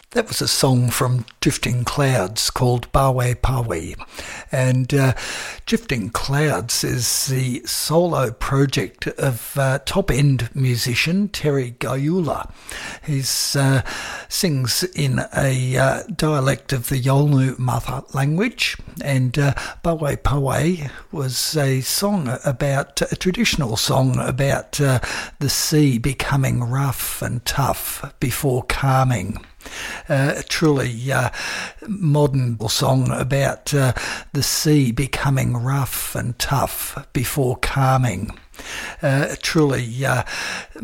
That was a song from Drifting Clouds called Pawe Pawe. And Drifting Clouds is the solo project of top-end musician Terry Gayula. He sings in a dialect of the Yolngu mother language, and Pawe Pawe was a traditional song about the sea becoming rough and tough before calming. A truly modern song about the sea becoming rough and tough before calming. Truly